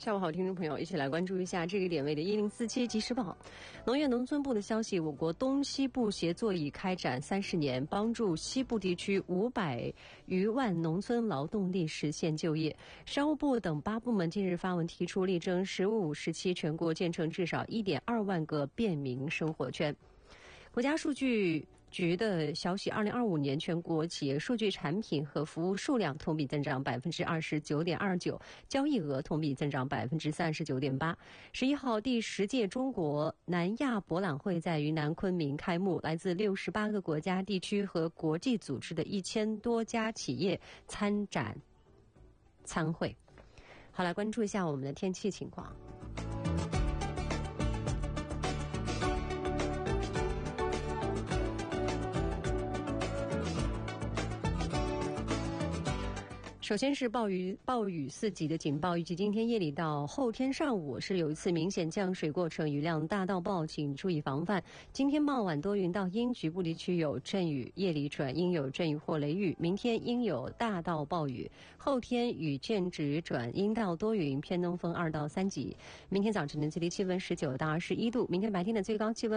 下午好，听众朋友，一起来关注一下这个点位的1047即时报。农业农村部的消息，我国东西部协作已开展30年，帮助西部地区500余万农村劳动力实现就业。商务部等8部门近日发文提出，力争15、17全国建成至少1.2万个便民生活圈。国家数据局的消息，2025年全国企业数据产品和服务数量同比增长29.29%，交易额同比增长39.8%。11号，第10届中国南亚博览会在云南昆明开幕，来自68个国家地区和国际组织的1000多家企业参展参会。好，来关注一下我们的天气情况。首先是暴雨4级的警报，预计今天夜里到后天上午是有一次明显降水过程，雨量大到暴，请注意防范。今天傍晚多云到阴，局部地区有阵雨，夜里转阴有阵雨或雷雨。明天阴有大到暴雨，后天雨间止转阴到多云，偏东风2到3级。明天早晨的最低气温19到21度，明天白天的最高气温